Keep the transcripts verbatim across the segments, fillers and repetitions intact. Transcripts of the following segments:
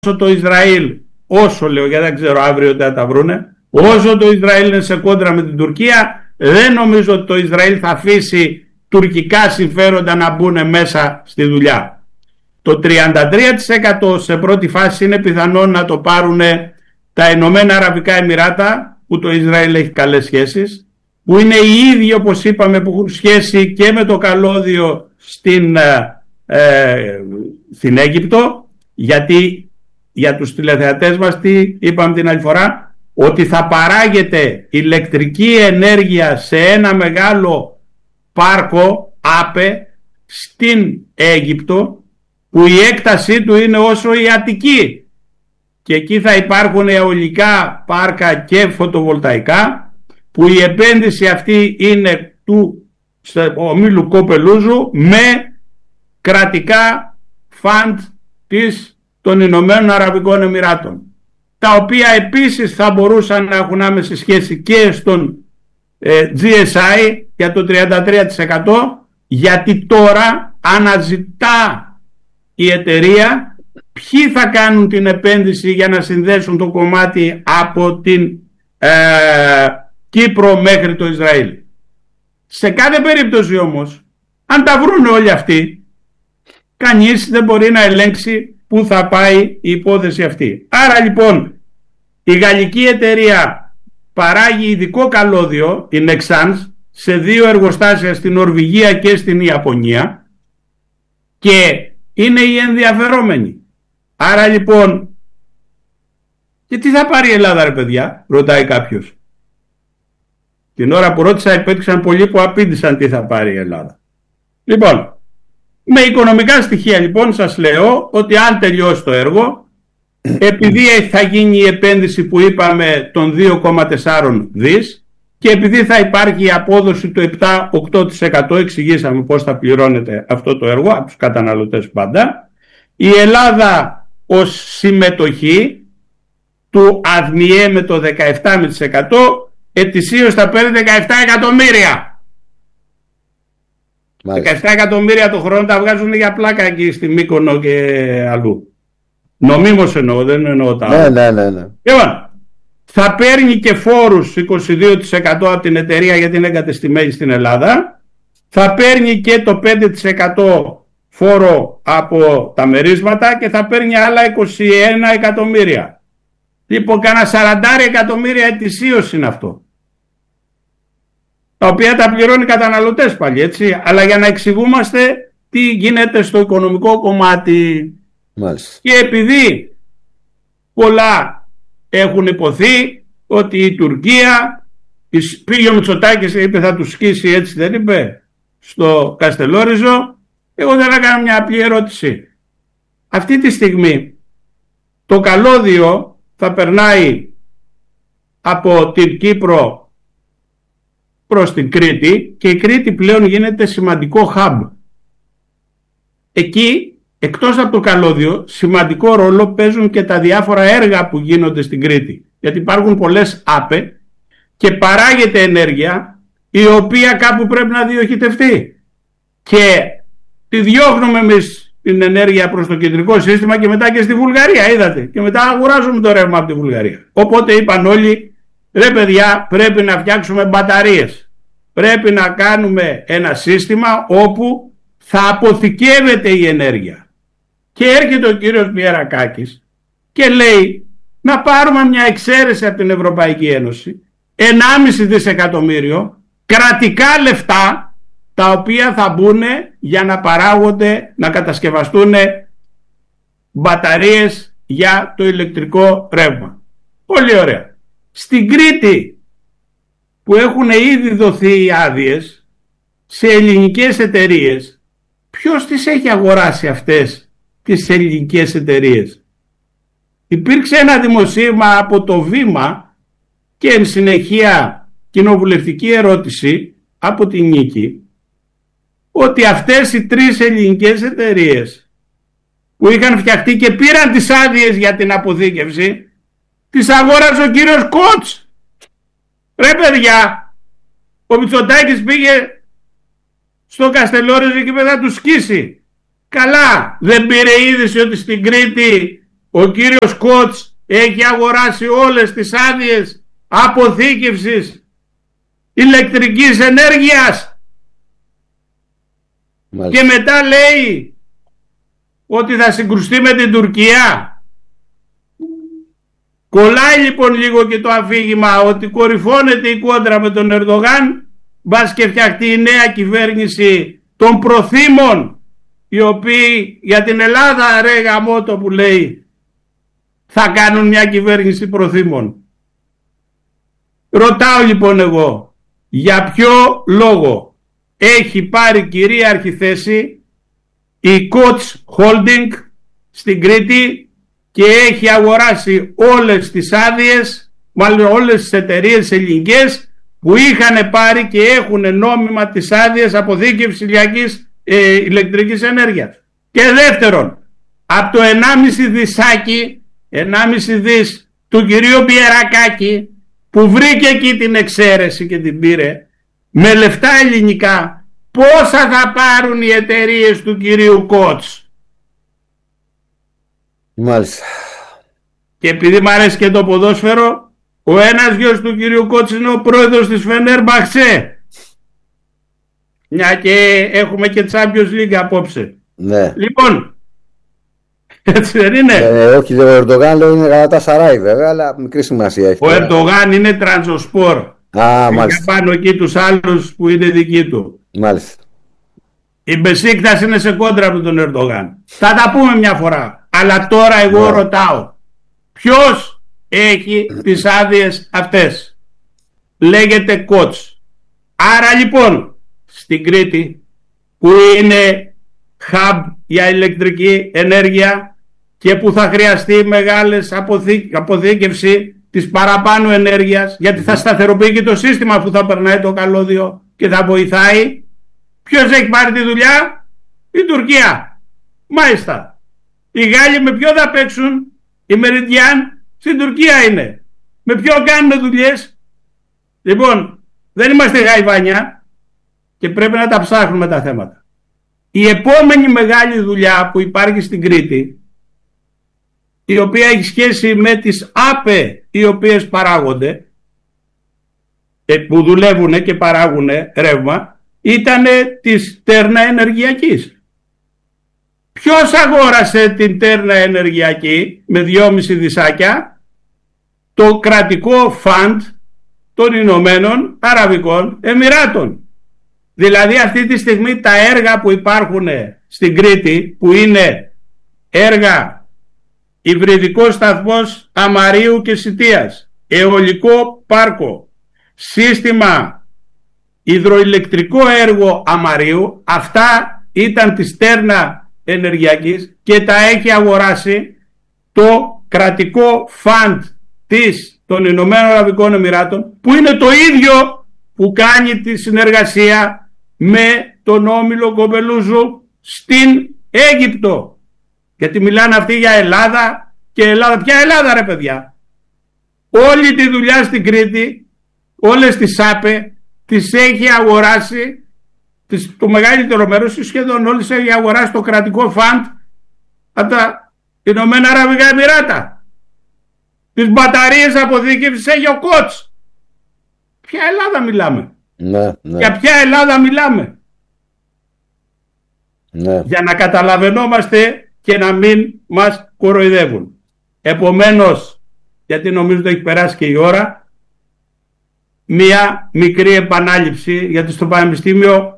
όσο το Ισραήλ, όσο λέω γιατί δεν ξέρω αύριο δεν τα βρούνε, όσο το Ισραήλ είναι σε κόντρα με την Τουρκία, δεν νομίζω ότι το Ισραήλ θα αφήσει τουρκικά συμφέροντα να μπουν μέσα στη δουλειά. Το τριάντα τρία τοις εκατό σε πρώτη φάση είναι πιθανόν να το πάρουν τα Ηνωμένα Αραβικά Εμιράτα, που το Ισραήλ έχει καλές σχέσεις, που είναι οι ίδιοι όπως είπαμε που έχουν σχέση και με το καλώδιο στην, ε, στην Αίγυπτο, γιατί για τους τηλεθεατές μας τι είπαμε την άλλη φορά, ότι θα παράγεται ηλεκτρική ενέργεια σε ένα μεγάλο πάρκο ΑΠΕ στην Αίγυπτο, που η έκτασή του είναι όσο η Αττική, και εκεί θα υπάρχουν αιωλικά πάρκα και φωτοβολταϊκά, που η επένδυση αυτή είναι του ομίλου Κοπελούζου με κρατικά φαντ της των Ηνωμένων Αραβικών Εμιράτων, τα οποία επίσης θα μπορούσαν να έχουν άμεση σχέση και στον ε, τζι ες άι για το τριάντα τρία τοις εκατό, γιατί τώρα αναζητά η εταιρεία ποιοι θα κάνουν την επένδυση για να συνδέσουν το κομμάτι από την ε, Κύπρο μέχρι το Ισραήλ. Σε κάθε περίπτωση όμως, αν τα βρουν όλοι αυτοί, κανείς δεν μπορεί να ελέγξει πού θα πάει η υπόθεση αυτή. Άρα λοιπόν η γαλλική εταιρεία παράγει ειδικό καλώδιο, η Nexans, σε δύο εργοστάσια στην Νορβηγία και στην Ιαπωνία, και είναι οι ενδιαφερόμενοι. Άρα λοιπόν, και τι θα πάρει η Ελλάδα ρε παιδιά, ρωτάει κάποιος. Την ώρα που ρώτησα υπήρξαν πολλοί που απήντησαν τι θα πάρει η Ελλάδα. Λοιπόν, με οικονομικά στοιχεία λοιπόν σας λέω ότι αν τελειώσει το έργο, επειδή θα γίνει η επένδυση που είπαμε των δύο κόμμα τέσσερα δις και επειδή θα υπάρχει η απόδοση του επτά με οκτώ τοις εκατό, εξηγήσαμε πώς θα πληρώνεται αυτό το έργο από τους καταναλωτές πάντα, η Ελλάδα ως συμμετοχή του ΑΔΜΙΕ με το δεκαεπτά τοις εκατό ετησίως θα παίρνει δεκαεπτά εκατομμύρια. Μάλιστα. δεκαεπτά εκατομμύρια το χρόνο τα βγάζουν για πλάκα εκεί στη Μύκονο και αλλού. Νομίμως εννοώ, δεν εννοώ τα άλλα. Ναι, ναι, ναι, ναι. Λοιπόν, θα παίρνει και φόρους είκοσι δύο τοις εκατό από την εταιρεία γιατί είναι εγκατεστημένη στην Ελλάδα. Θα παίρνει και το πέντε τοις εκατό φόρο από τα μερίσματα και θα παίρνει άλλα είκοσι ένα εκατομμύρια. Λοιπόν, κάνα σαράντα εκατομμύρια ετησίως είναι αυτό, τα οποία τα πληρώνει οι καταναλωτές πάλι, έτσι, αλλά για να εξηγούμαστε τι γίνεται στο οικονομικό κομμάτι. Μάλιστα. Και επειδή πολλά έχουν υποθεί ότι η Τουρκία πήγε ο Μητσοτάκης, είπε θα του σκίσει, έτσι δεν είπε, στο Καστελόριζο, εγώ θέλω να κάνω μια απλή ερώτηση. Αυτή τη στιγμή το καλώδιο θα περνάει από την Κύπρο προς την Κρήτη και η Κρήτη πλέον γίνεται σημαντικό hub. Εκεί, εκτός από το καλώδιο, σημαντικό ρόλο παίζουν και τα διάφορα έργα που γίνονται στην Κρήτη. Γιατί υπάρχουν πολλές ΑΠΕ και παράγεται ενέργεια η οποία κάπου πρέπει να διοχετευτεί. Και τη διώχνουμε εμείς την ενέργεια προς το κεντρικό σύστημα και μετά και στη Βουλγαρία, είδατε. Και μετά αγοράζουμε το ρεύμα από τη Βουλγαρία. Οπότε είπαν όλοι, ρε παιδιά, πρέπει να φτιάξουμε μπαταρίες. Πρέπει να κάνουμε ένα σύστημα όπου θα αποθηκεύεται η ενέργεια. Και έρχεται ο κύριος Μιερακάκης και λέει να πάρουμε μια εξαίρεση από την Ευρωπαϊκή Ένωση, ενάμιση δισεκατομμύριο κρατικά λεφτά, τα οποία θα μπουν για να παράγονται, να κατασκευαστούν μπαταρίες για το ηλεκτρικό ρεύμα. Πολύ ωραία. Στην Κρήτη, που έχουν ήδη δοθεί οι άδειες σε ελληνικές εταιρείες, ποιος τις έχει αγοράσει αυτές τις ελληνικές εταιρείες? Υπήρξε ένα δημοσίευμα από το Βήμα και εν συνεχεία κοινοβουλευτική ερώτηση από την Νίκη, ότι αυτές οι τρεις ελληνικές εταιρείες που είχαν φτιαχτεί και πήραν τις άδειες για την αποθήκευση, τις αγόρασε ο κύριος Κότς. Ρε παιδιά, ο Μητσοτάκης πήγε στο Καστελόριζο και είπε θα του σκίσει. Καλά, δεν πήρε είδηση ότι στην Κρήτη ο κύριος Κότς έχει αγοράσει όλες τις άδειες αποθήκευσης ηλεκτρικής ενέργειας. Μάλιστα. Και μετά λέει ότι θα συγκρουστεί με την Τουρκία. Κολλάει λοιπόν λίγο και το αφήγημα ότι κορυφώνεται η κόντρα με τον Ερντογάν, μπας και φτιαχτεί η νέα κυβέρνηση των προθήμων, οι οποίοι για την Ελλάδα, ρε γαμώτο που λέει, θα κάνουν μια κυβέρνηση προθήμων. Ρωτάω λοιπόν εγώ, για ποιο λόγο έχει πάρει κυρίαρχη θέση η Koç Holding στην Κρήτη και έχει αγοράσει όλες τις άδειες, μάλλον όλες τις εταιρείες ελληνικές που είχαν πάρει και έχουν νόμιμα τις άδειες αποθήκευσης ηλιακής ε, ηλεκτρικής ενέργειας. Και δεύτερον, από το ενάμιση δισάκι, ενάμιση δις του κυρίου Πιερακάκη, που βρήκε εκεί την εξαίρεση και την πήρε με λεφτά ελληνικά, πόσα θα πάρουν οι εταιρείες του κυρίου Κότς? Μάλιστα. Και επειδή μου αρέσει και το ποδόσφαιρο, ο ένας γιος του κυρίου Κότς είναι ο πρόεδρος της Φενέρμπαχτσε. Μια και έχουμε και Champions League απόψε. Ναι. Λοιπόν, έτσι δεν είναι? Ε, όχι, ο Ερντογάν λέει είναι Γαλατασαράι βέβαια, αλλά μικρή σημασία έχει. Ο Ερντογάν είναι Τρανζοσπορ. Α, μάλιστα. Και πάνω εκεί τους άλλους που είναι δικοί του. Μάλιστα. Η Μπεσίκτας είναι σε κόντρα με τον Ερντογάν. Θα τα πούμε μια φορά. Αλλά τώρα εγώ yeah. ρωτάω, ποιος έχει τις άδειες αυτές? Λέγεται Κότς. Άρα λοιπόν στην Κρήτη, που είναι hub για ηλεκτρική ενέργεια και που θα χρειαστεί μεγάλες αποθή... αποθήκευση της παραπάνω ενέργειας, γιατί θα σταθεροποιεί και το σύστημα που θα περνάει το καλώδιο και θα βοηθάει, ποιος έχει πάρει τη δουλειά? Η Τουρκία. Μάλιστα. Οι Γάλλοι με ποιο θα παίξουν? Η Μεριντιάν στην Τουρκία είναι. Με ποιο κάνουν δουλειές? Λοιπόν, δεν είμαστε γαϊβάνια και πρέπει να τα ψάχνουμε τα θέματα. Η επόμενη μεγάλη δουλειά που υπάρχει στην Κρήτη, η οποία έχει σχέση με τις ΑΠΕ οι οποίες παράγονται, που δουλεύουν και παράγουν ρεύμα, ήταν της Τέρνα Ενεργειακής. Ποιος αγόρασε την Τέρνα Ενεργειακή με δυόμισι δισάκια? Το κρατικό φαντ των Ηνωμένων Αραβικών Εμιράτων. Δηλαδή αυτή τη στιγμή τα έργα που υπάρχουν στην Κρήτη, που είναι έργα υβριδικός σταθμός Αμαρίου και Σιτίας, αιωλικό πάρκο, σύστημα υδροηλεκτρικό έργο Αμαρίου, αυτά ήταν της Τέρνα Ενεργειακής και τα έχει αγοράσει το κρατικό φαντ της των Ηνωμένων Αραβικών Εμιράτων, που είναι το ίδιο που κάνει τη συνεργασία με τον όμιλο Κομπελούζου στην Αίγυπτο. Γιατί μιλάνε αυτοί για Ελλάδα και Ελλάδα. Ποια Ελλάδα ρε παιδιά? Όλη τη δουλειά στην Κρήτη, όλες τις ΑΠΕ τις έχει αγοράσει, το μεγαλύτερο μέρος, σχεδόν όλες έχει αγοράσει το κρατικό φαντ από τα Ηνωμένα Αραβικά Εμιράτα. Τις μπαταρίες αποθήκευσης έχει ο Κότς. Ποια Ελλάδα μιλάμε? Ναι, ναι. Για ποια Ελλάδα μιλάμε? Ναι. Για να καταλαβαίνόμαστε και να μην μας κοροϊδεύουν. Επομένως, γιατί νομίζω ότι έχει περάσει και η ώρα, μία μικρή επανάληψη, γιατί στο Πανεπιστήμιο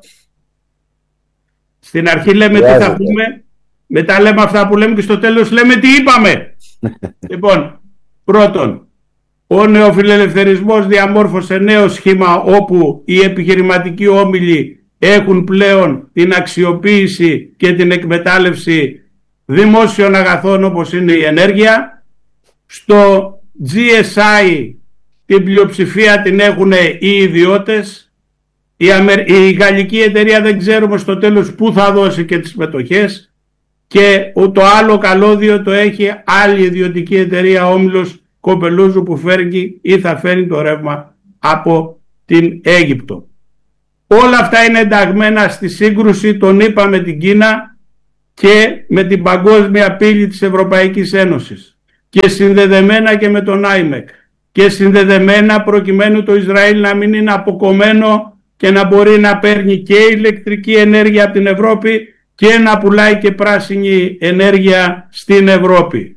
στην αρχή λέμε τι θα πούμε, μετά λέμε αυτά που λέμε και στο τέλος λέμε τι είπαμε. Λοιπόν, πρώτον, ο νεοφιλελευθερισμός διαμόρφωσε νέο σχήμα όπου οι επιχειρηματικοί όμιλοι έχουν πλέον την αξιοποίηση και την εκμετάλλευση δημόσιων αγαθών όπως είναι η ενέργεια. Στο τζι ες άι την πλειοψηφία την έχουν οι ιδιώτες. Η, Αμερ... η γαλλική εταιρεία δεν ξέρουμε στο τέλος πού θα δώσει και τις μετοχές, και το άλλο καλώδιο το έχει άλλη ιδιωτική εταιρεία, όμιλος Κομπελούζου, που φέρνει ή θα φέρνει το ρεύμα από την Αίγυπτο. Όλα αυτά είναι ενταγμένα στη σύγκρουση, τον είπα, με την Κίνα, και με την παγκόσμια πύλη της Ευρωπαϊκής Ένωσης και συνδεδεμένα και με τον άιμεκ και συνδεδεμένα προκειμένου το Ισραήλ να μην είναι αποκομμένο και να μπορεί να παίρνει και ηλεκτρική ενέργεια από την Ευρώπη και να πουλάει και πράσινη ενέργεια στην Ευρώπη.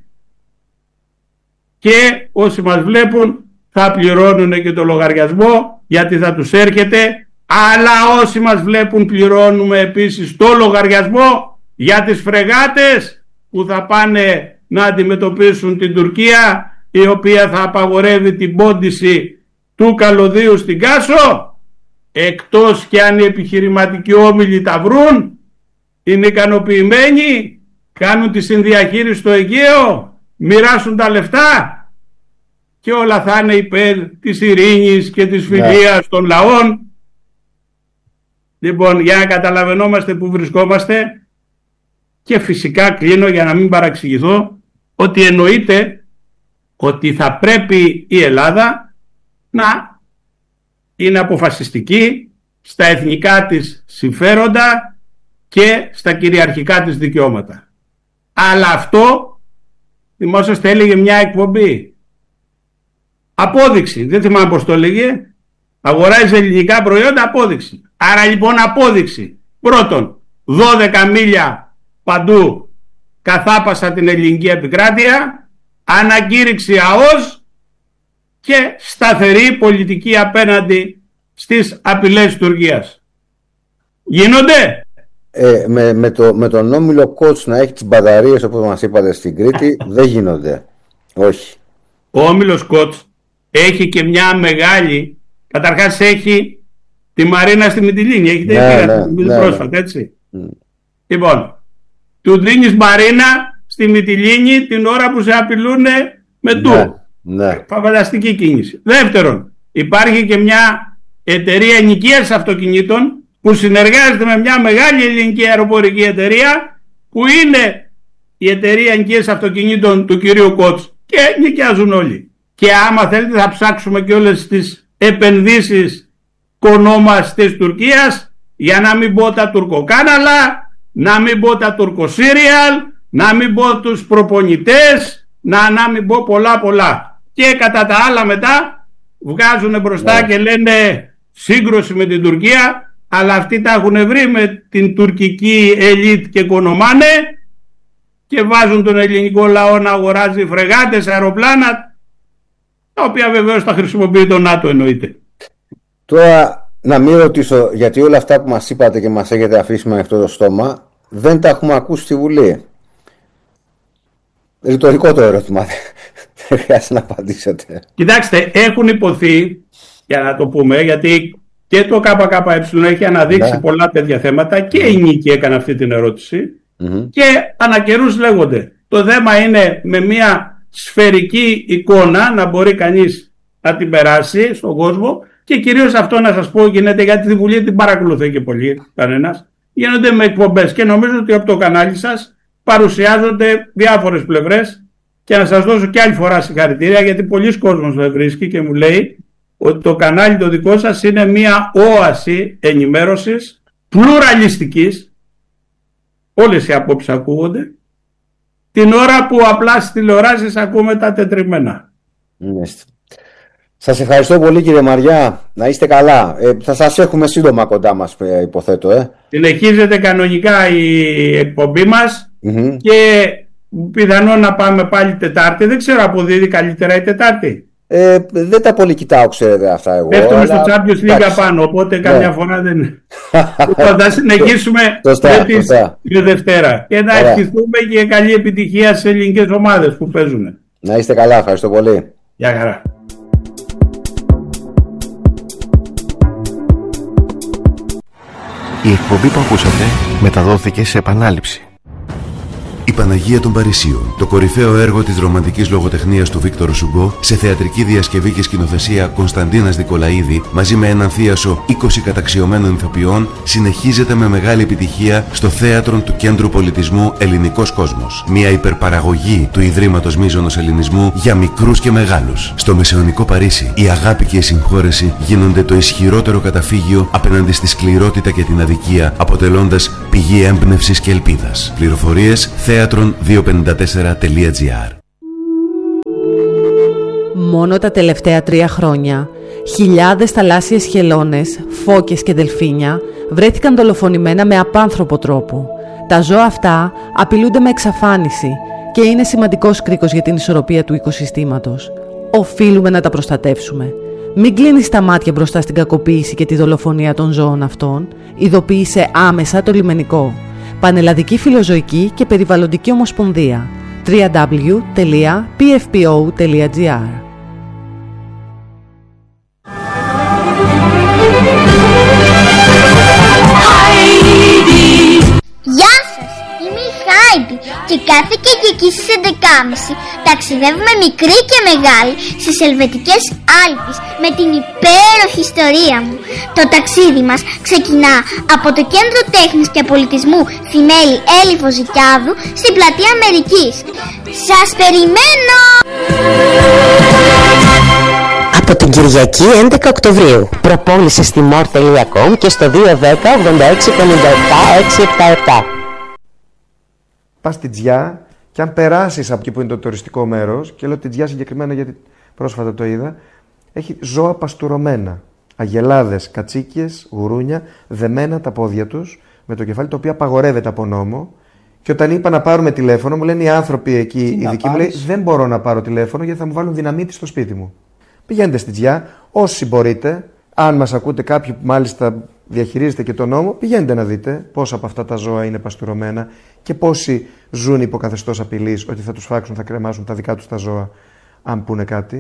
Και όσοι μας βλέπουν θα πληρώνουν και το λογαριασμό, γιατί θα τους έρχεται, αλλά όσοι μας βλέπουν πληρώνουμε επίσης το λογαριασμό για τις φρεγάτες που θα πάνε να αντιμετωπίσουν την Τουρκία, η οποία θα απαγορεύει την πόντιση του καλωδίου στην Κάσο, εκτός και αν οι επιχειρηματικοί όμιλοι τα βρουν, είναι ικανοποιημένοι, κάνουν τη συνδιαχείριση στο Αιγαίο, μοιράσουν τα λεφτά και όλα θα είναι υπέρ της ειρήνης και της φιλίας yeah. των λαών. Λοιπόν, για να καταλαβαίνόμαστε που βρισκόμαστε, και φυσικά κλείνω για να μην παραξηγηθώ, ότι εννοείται ότι θα πρέπει η Ελλάδα να είναι αποφασιστική στα εθνικά της συμφέροντα και στα κυριαρχικά της δικαιώματα. Αλλά αυτό, θυμόσαστε, έλεγε μια εκπομπή. Απόδειξη, δεν θυμάμαι πώς το έλεγε, αγοράζει ελληνικά προϊόντα, απόδειξη. Άρα λοιπόν απόδειξη. Πρώτον, δώδεκα μίλια παντού καθάπασα την ελληνική επικράτεια, ανακήρυξη ΑΟΣ και σταθερή πολιτική απέναντι στις απειλές της Τουρκίας. Γίνονται? Ε, με, με, το, με τον όμιλο Κότς να έχει τις μπαταρίες όπως μας είπατε στην Κρήτη, δεν γίνονται. Όχι. Ο όμιλος Κότς έχει και μια μεγάλη, καταρχάς έχει τη Μαρίνα στη Μυτιλήνη, έχετε ναι, πει ναι, ναι, πρόσφατα, ναι. έτσι. Mm. Λοιπόν, του δίνεις Μαρίνα στη Μυτιλήνη την ώρα που σε απειλούν με του. Ναι, ναι. Φανταστική κίνηση. Δεύτερον, υπάρχει και μια εταιρεία ενοικίας αυτοκινήτων που συνεργάζεται με μια μεγάλη ελληνική αεροπορική εταιρεία που είναι η εταιρεία ενοικίας αυτοκινήτων του κυρίου Κότς και νοικιάζουν όλοι. Και άμα θέλετε θα ψάξουμε και όλες τις επενδύσεις κονόμας της Τουρκίας, για να μην πω τα τουρκοκάναλα, να μην πω τα τουρκοσύριαλ, να μην πω τους προπονητές, να, να μην πω πολλά πολλά. Και κατά τα άλλα μετά βγάζουν μπροστά yeah. και λένε σύγκρουση με την Τουρκία, αλλά αυτοί τα έχουν βρει με την τουρκική ελίτ και κονομάνε και βάζουν τον ελληνικό λαό να αγοράζει φρεγάτες, αεροπλάνα, τα οποία βεβαίως τα χρησιμοποιεί το ΝΑΤΟ, εννοείται. Τώρα να μην ρωτήσω, γιατί όλα αυτά που μας είπατε και μας έχετε αφήσει με αυτό το στόμα δεν τα έχουμε ακούσει στη Βουλή. Ρητορικό το ερώτημα, δεν χρειάζεται να απαντήσετε. Κοιτάξτε, έχουν υποθεί, για να το πούμε, γιατί και το ΚΚΕ έχει αναδείξει ναι. πολλά τέτοια θέματα και η Νίκη έκανε αυτή την ερώτηση mm-hmm. και ανά καιρούς λέγονται. Το θέμα είναι με μια σφαιρική εικόνα να μπορεί κανείς να την περάσει στον κόσμο και κυρίως αυτό να σας πω γίνεται γιατί τη Βουλή την παρακολουθεί και πολύ κανένας. Γίνονται με εκπομπές και νομίζω ότι από το κανάλι σας παρουσιάζονται διάφορες πλευρές και να σας δώσω και άλλη φορά συγχαρητήρια γιατί πολλοί κόσμος με βρίσκει και μου λέει ότι το κανάλι το δικό σας είναι μια όαση ενημέρωσης πλουραλιστικής, όλες οι απόψεις ακούγονται, την ώρα που απλά στις τηλεοράσεις ακούμε τα τετριμμένα. Μάλιστα. Σας ευχαριστώ πολύ κύριε Μαριά, να είστε καλά. Ε, θα σας έχουμε σύντομα κοντά μας, υποθέτω. Ε. Συνεχίζεται κανονικά η εκπομπή μας mm-hmm. και πιθανόν να πάμε πάλι Τετάρτη. Δεν ξέρω, αποδίδει καλύτερα η Τετάρτη. Ε, δεν τα πολύ κοιτάω, ξέρετε αυτά εγώ. Πέφτουμε αλλά... στο Champions League απάνω, οπότε ναι. καμιά φορά δεν... θα συνεχίσουμε σωστά, με τη Δευτέρα και να Ωραία. ευχηθούμε και καλή επιτυχία στις ελληνικές ομάδες που παίζουν. Να είστε καλά, ευχαριστώ πολύ. Γεια χαρά. Η εκπομπή που ακούσατε μεταδόθηκε σε επανάληψη. Η Παναγία των Παρισίων, το κορυφαίο έργο της ρομαντικής λογοτεχνίας του Βίκτορ Σουγκό, σε θεατρική διασκευή και σκηνοθεσία Κωνσταντίνας Νικολαίδη, μαζί με έναν θίασο είκοσι καταξιωμένων ηθοποιών, συνεχίζεται με μεγάλη επιτυχία στο θέατρο του Κέντρου Πολιτισμού Ελληνικός Κόσμος. Μια υπερπαραγωγή του Ιδρύματος Μίζωνος Ελληνισμού για μικρούς και μεγάλους. Στο μεσαιωνικό Παρίσι, η αγάπη και η συγχώρεση γίνονται το ισχυρότερο καταφύγιο απέναντι στη σκληρότητα και την αδικία, αποτελώντας πηγή έμπνευσης και ελπίδας. Πληροφορίες θέατρον διακόσια πενήντα τέσσερα τελεία τζι άρ. Μόνο τα τελευταία τρία χρόνια, χιλιάδες θαλάσσιες χελώνες, φώκες και δελφίνια βρέθηκαν δολοφονημένα με απάνθρωπο τρόπο. Τα ζώα αυτά απειλούνται με εξαφάνιση και είναι σημαντικός κρίκος για την ισορροπία του οικοσυστήματος. Οφείλουμε να τα προστατεύσουμε. Μην κλείνεις τα μάτια μπροστά στην κακοποίηση και τη δολοφονία των ζώων αυτών. Ειδοποίησε άμεσα το λιμενικό. Πανελλαδική Φιλοζωική και Περιβαλλοντική Ομοσπονδία. double-u double-u double-u τελεία πι εφ πι ο τελεία τζι άρ. Γεια σας, είμαι η Χάιντι και κάθε Κυριακή στις έντεκα και μισή ταξιδεύουμε μικρή και μεγάλη στις Ελβετικές Άλπεις με την υπέροχη ιστορία μου. Το ταξίδι μας ξεκινά από το Κέντρο Τέχνης και Πολιτισμού Θημέλη Έλλη Βοζικιάδου στην Πλατεία Αμερικής. Σας περιμένω! Από την Κυριακή έντεκα Οκτωβρίου. Προπόληση στη μορ τελεία κομ και στο δύο ένα μηδέν ογδόντα έξι πενήντα επτά εξακόσια εβδομήντα επτά. Πας στην Τζιά και αν περάσεις από εκεί που είναι το τουριστικό μέρος, και λέω την Τζιά συγκεκριμένα γιατί πρόσφατα το είδα, έχει ζώα παστουρωμένα. Αγελάδες, κατσίκιες, γουρούνια, δεμένα τα πόδια τους με το κεφάλι, το οποίο απαγορεύεται από νόμο. Και όταν είπα να πάρουμε τηλέφωνο, μου λένε οι άνθρωποι εκεί, οι ειδικοί, μου λέει δεν μπορώ να πάρω τηλέφωνο γιατί θα μου βάλουν δυναμίτη στο σπίτι μου. Πηγαίνετε στην Τζιά, όσοι μπορείτε, αν μας ακούτε κάποιοι που μάλιστα διαχειρίζετε και τον νόμο, πηγαίνετε να δείτε πόσα από αυτά τα ζώα είναι παστουρωμένα και πόσοι ζουν υπό καθεστώς απειλής ότι θα τους φάξουν, θα κρεμάσουν τα δικά τους τα ζώα, αν πούνε κάτι.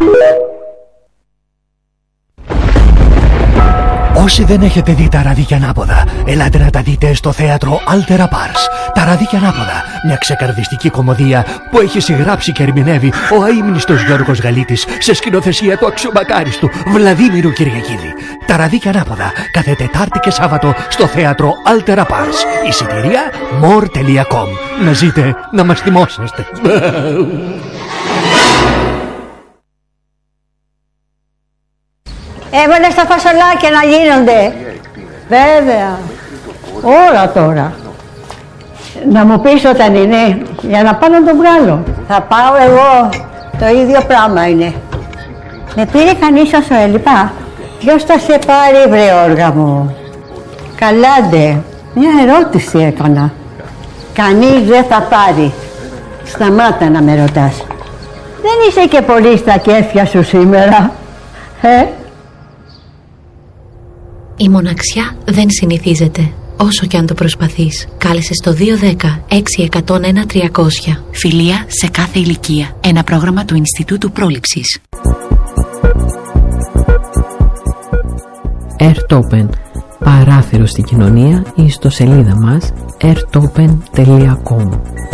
Όσοι δεν έχετε δει τα Ραδίκια Ανάποδα, ελάτε να τα δείτε στο θέατρο Altera Pars. Τα Ραδίκια Ανάποδα, μια ξεκαρδιστική κωμωδία που έχει συγγράψει και ερμηνεύει ο αείμνηστος Γιώργος Γαλίτης σε σκηνοθεσία του αξιομακάριστου Βλαδίμηρου Κυριακίδη. Τα Ραδίκια Ανάποδα, κάθε Τετάρτη και Σάββατο στο θέατρο Altera Pars. Εισιτήρια μορ τελεία κομ. Να ζείτε, να μας θυμόσαστε. Έβαλε στα φασολάκια να γίνονται. Βέβαια. Όλα τώρα. Να μου πεις όταν είναι, για να πάω να το βγάλω. Θα πάω εγώ. Το ίδιο πράγμα είναι. Με πήρε κανείς όσο έλειπα. Ποιος θα σε πάρει, βρε όργα μου? Καλάντε. Μια ερώτηση έκανα. Κανείς δεν θα πάρει. Σταμάτα να με ρωτάς. Δεν είσαι και πολύ στα κέφια σου σήμερα. Ε? Η μοναξιά δεν συνηθίζεται, όσο και αν το προσπαθείς. Κάλεσε στο δύο ένα μηδέν έξι ένα μηδέν ένα τριακόσια. Φιλία σε κάθε ηλικία. Ένα πρόγραμμα του Ινστιτούτου Πρόληψης. Airtopen. Παράθυρο στην κοινωνία ή στο σελίδα μας airtopen τελεία com.